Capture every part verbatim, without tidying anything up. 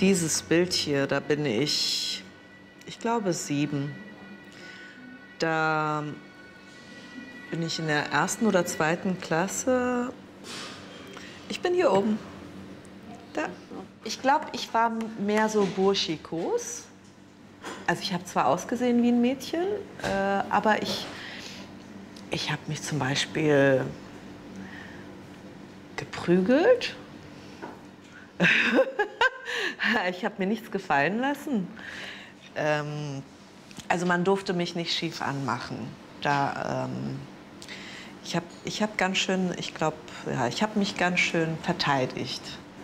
Dieses Bild hier, da bin ich, ich glaube, sieben. Da bin ich in der ersten oder zweiten Klasse. Ich bin hier oben. Da. Ich glaube, ich war mehr so burschikos. Also ich habe zwar ausgesehen wie ein Mädchen, äh, aber ich, ich habe mich zum Beispiel geprügelt. Ich habe mir nichts gefallen lassen. Ähm, also man durfte mich nicht schief anmachen. Da, ähm, ich habe ich hab ganz schön, ich glaube, ja, ich habe mich ganz schön verteidigt.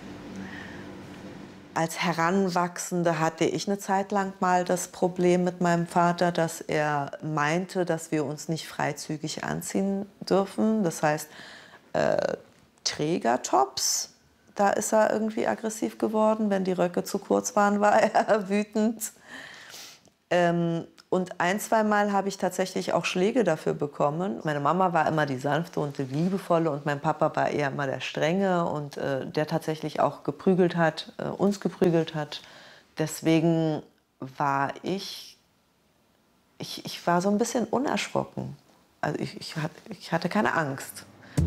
Als Heranwachsende hatte ich eine Zeit lang mal das Problem mit meinem Vater, dass er meinte, dass wir uns nicht freizügig anziehen dürfen. Das heißt, äh, Trägertops, da ist er irgendwie aggressiv geworden. Wenn die Röcke zu kurz waren, war er wütend. Ähm, und ein, zwei Mal habe ich tatsächlich auch Schläge dafür bekommen. Meine Mama war immer die sanfte und die liebevolle und mein Papa war eher immer der strenge und äh, der tatsächlich auch geprügelt hat, äh, uns geprügelt hat. Deswegen war ich, ich, ich war so ein bisschen unerschrocken. Also ich, ich, hatte, ich hatte keine Angst.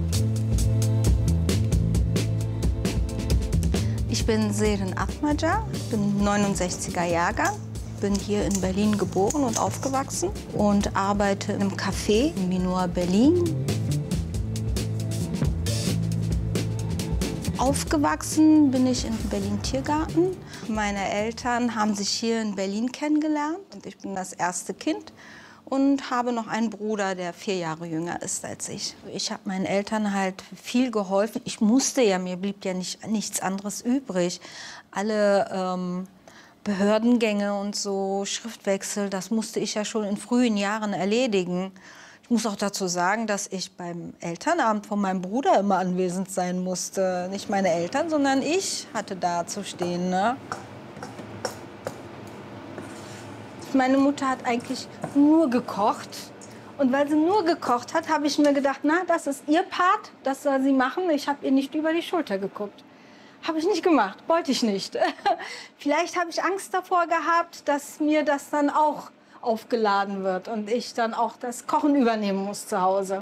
Ich bin Seren Atmaca, bin neunundsechziger Jahrgang. Bin hier in Berlin geboren und aufgewachsen und arbeite im Café in Minor Berlin. Aufgewachsen bin ich in Berlin Tiergarten. Meine Eltern haben sich hier in Berlin kennengelernt und ich bin das erste Kind und habe noch einen Bruder, der vier Jahre jünger ist als ich. Ich habe meinen Eltern halt viel geholfen. Ich musste ja, mir blieb ja nicht, nichts anderes übrig. Alle ähm, Behördengänge und so, Schriftwechsel, das musste ich ja schon in frühen Jahren erledigen. Ich muss auch dazu sagen, dass ich beim Elternabend von meinem Bruder immer anwesend sein musste. Nicht meine Eltern, sondern ich hatte da zu stehen. Ne? Meine Mutter hat eigentlich nur gekocht. Und weil sie nur gekocht hat, habe ich mir gedacht, na, das ist ihr Part, das soll sie machen. Ich habe ihr nicht über die Schulter geguckt. Habe ich nicht gemacht, wollte ich nicht. Vielleicht habe ich Angst davor gehabt, dass mir das dann auch aufgeladen wird und ich dann auch das Kochen übernehmen muss zu Hause.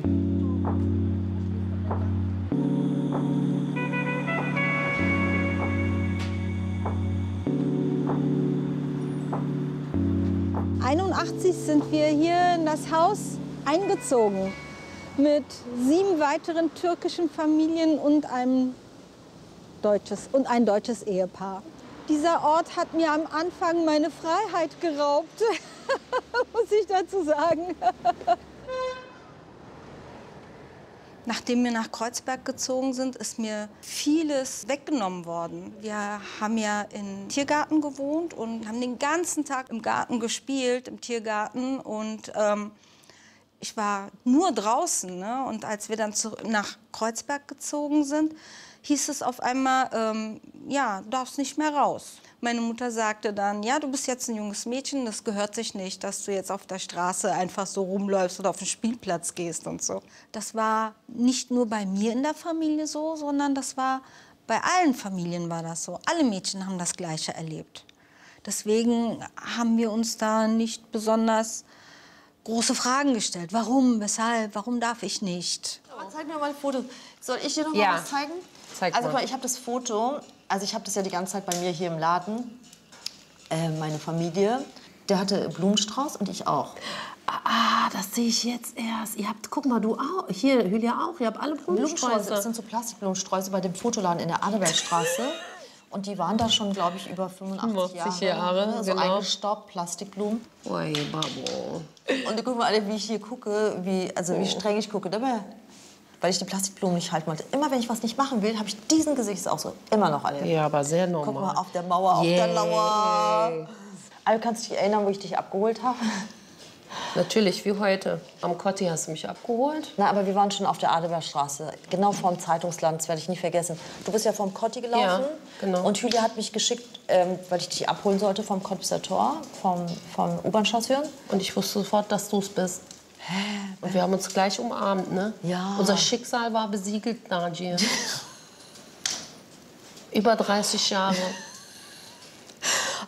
einundachtzig sind wir hier in das Haus eingezogen mit sieben weiteren türkischen Familien und einem Deutsches und ein deutsches Ehepaar. Dieser Ort hat mir am Anfang meine Freiheit geraubt, muss ich dazu sagen. Nachdem wir nach Kreuzberg gezogen sind, ist mir vieles weggenommen worden. Wir haben ja im Tiergarten gewohnt und haben den ganzen Tag im Garten gespielt, im Tiergarten. Und ähm, ich war nur draußen. Ne? Und als wir dann zu, nach Kreuzberg gezogen sind, hieß es auf einmal, ähm, ja, du darfst nicht mehr raus. Meine Mutter sagte dann, ja, du bist jetzt ein junges Mädchen, das gehört sich nicht, dass du jetzt auf der Straße einfach so rumläufst oder auf den Spielplatz gehst und so. Das war nicht nur bei mir in der Familie so, sondern das war bei allen Familien war das so. Alle Mädchen haben das Gleiche erlebt. Deswegen haben wir uns da nicht besonders große Fragen gestellt. Warum, weshalb, warum darf ich nicht? Zeig mir mal ein Foto. Soll ich dir noch Ja. mal was zeigen? Zeig also mal. guck mal, ich habe das Foto, also ich habe das ja die ganze Zeit bei mir hier im Laden. Äh, meine Familie, der hatte Blumenstrauß und ich auch. Ah, das sehe ich jetzt erst. Ihr habt, guck mal, du auch. Hier, Julia auch. Ihr habt alle Blumensträuße, das Blumensträuße. sind so Plastikblumensträuße bei dem Fotoladen in der Adelbergstraße. Und die waren da schon, glaube ich, über fünfundachtzig fünfundachtzig Jahre. Jahre, So genau. eingestaubt, Plastikblumen. Oi, Babo. Und guck mal, alle, wie ich hier gucke, wie, also wie streng ich gucke. Dabei, weil ich die Plastikblumen nicht halten wollte. Immer wenn ich was nicht machen will, habe ich diesen Gesichtsausdruck. Immer noch alle. Ja, aber sehr normal. Guck mal, auf der Mauer, Yeah. auf der Lauer. Also, kannst du dich erinnern, wo ich dich abgeholt habe? Natürlich, wie heute. Am Kotti hast du mich abgeholt. Na, aber wir waren schon auf der Adelbergstraße, genau vorm Zeitungsland, das werde ich nie vergessen. Du bist ja vom Kotti gelaufen. Ja, genau. Und Julia hat mich geschickt, ähm, weil ich dich abholen sollte vom Cottbusser Tor, vom, von U-Bahn-Station. Und ich wusste sofort, dass du es bist. Hä? Und wir haben uns gleich umarmt, ne? Ja. Unser Schicksal war besiegelt, Nadia. Über dreißig Jahre.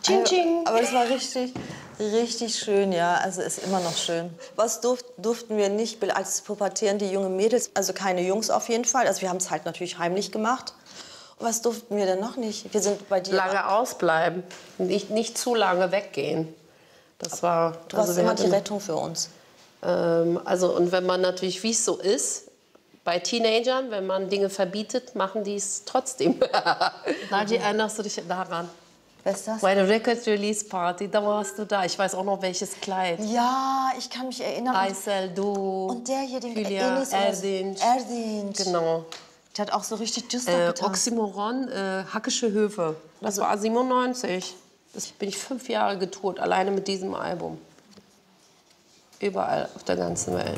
Ching, ching. Aber das war richtig, richtig schön, ja. Also ist immer noch schön. Was durf, durften wir nicht als pubertierende junge Mädels? Also keine Jungs auf jeden Fall. Also wir haben es halt natürlich heimlich gemacht. Und was durften wir denn noch nicht? Wir sind bei dir. Lange ausbleiben, nicht, nicht zu lange weggehen. Das war. Du warst also immer hatten, die Rettung für uns. Ähm, also und wenn man natürlich, wie es so ist, bei Teenagern, wenn man Dinge verbietet, machen die es trotzdem. Naji, erinnerst du dich daran? Wer ist das? Meine Record Release Party, da warst du da. Ich weiß auch noch welches Kleid. Ja, ich kann mich erinnern. Aysel, du. Und der hier, den Hülya Enis Erdinç. Erdinç. Genau. Der hat auch so richtig düster Äh, getan. Oxymoron, äh, Hackische Höfe. Das war siebenundneunzig. Das bin ich fünf Jahre getourt, alleine mit diesem Album. Überall auf der ganzen Welt.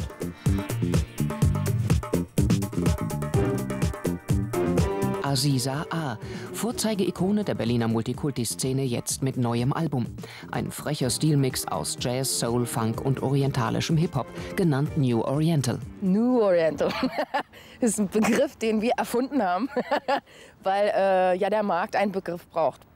Aziza A., Vorzeigeikone der Berliner Multikulti-Szene, jetzt mit neuem Album. Ein frecher Stilmix aus Jazz, Soul, Funk und orientalischem Hip-Hop, genannt New Oriental. New Oriental ist ein Begriff, den wir erfunden haben, weil äh, ja der Markt einen Begriff braucht.